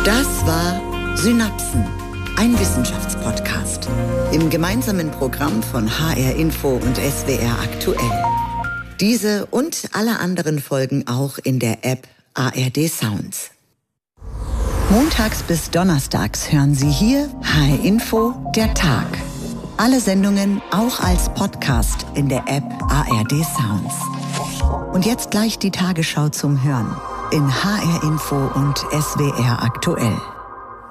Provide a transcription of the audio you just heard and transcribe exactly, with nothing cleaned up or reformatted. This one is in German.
Das war Synapsen, ein Wissenschaftspodcast. Im gemeinsamen Programm von H R Info und S W R aktuell. Diese und alle anderen Folgen auch in der App A R D Sounds. Montags bis donnerstags hören Sie hier H R Info, der Tag. Alle Sendungen auch als Podcast in der App A R D Sounds. Und jetzt gleich die Tagesschau zum Hören in H R Info und S W R aktuell.